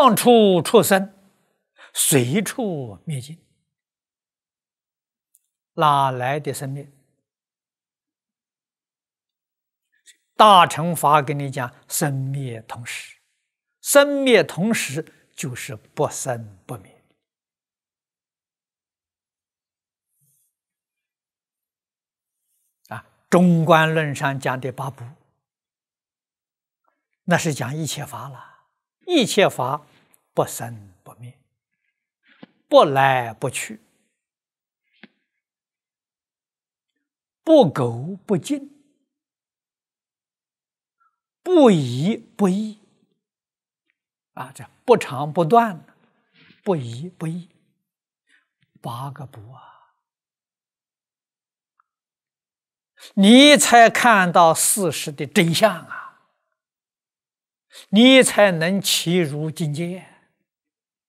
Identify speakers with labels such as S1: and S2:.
S1: 放处出生，随处灭尽。哪来的生灭？大乘法跟你讲，生灭同时，生灭同时就是不生不灭。中观论上讲的八部，那是讲一切法了。一切法不生不灭，不来不去，不垢不净，不移不异。这不长不断，不移不异，8个不啊！你才看到事实的真相啊，你才能契入境界。